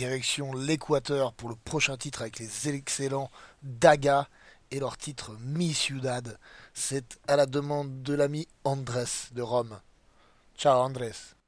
direction l'Équateur pour le prochain titre avec les excellents Daga et leur titre Mi Ciudad. C'est à la demande de l'ami Andrés de Rome. Ciao Andrés.